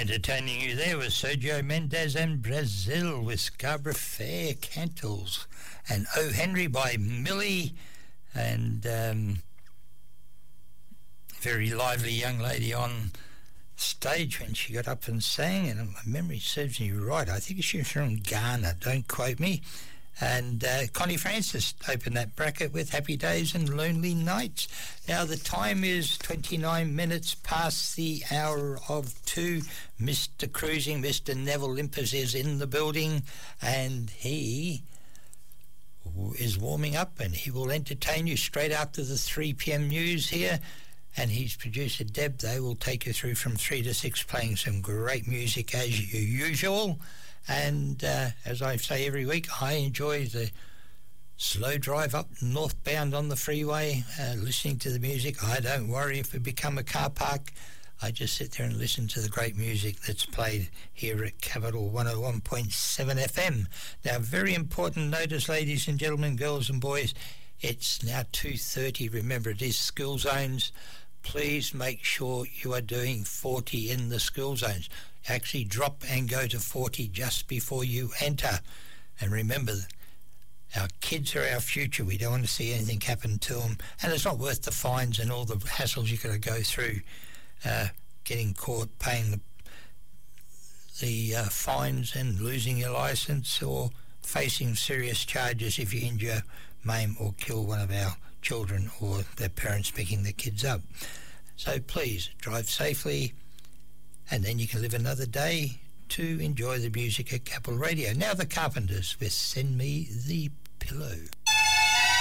Entertaining you there was Sergio Mendes and Brazil with Scarborough Fair Cantles, and O. Henry by Millie, and very lively young lady on stage when she got up and sang, and my memory serves me right, I think she was from Ghana, don't quote me. And Connie Francis opened that bracket with Happy Days and Lonely Nights. Now the time is 29 minutes past the hour of 2. Mr. Cruising, Mr. Neville Limpers is in the building, and he is warming up, and he will entertain you straight after the 3 p.m. news here. And his producer Deb, they will take you through from 3 to 6, playing some great music as usual. And as I say every week, I enjoy the slow drive up northbound on the freeway, listening to the music. I don't worry if we become a car park. I just sit there and listen to the great music that's played here at Capital 101.7 FM. Now, very important notice, ladies and gentlemen, girls and boys, it's now 2:30. Remember, it is school zones. Please make sure you are doing 40 in the school zones. Actually drop and go to 40 just before you enter. And remember, our kids are our future. We don't want to see anything happen to them. And it's not worth the fines and all the hassles you've got to go through, getting caught, paying the fines and losing your licence, or facing serious charges if you injure, maim or kill one of our children or their parents picking the kids up. So please drive safely, and then you can live another day to enjoy the music at Capital Radio. Now the Carpenters with Send Me the Pillow.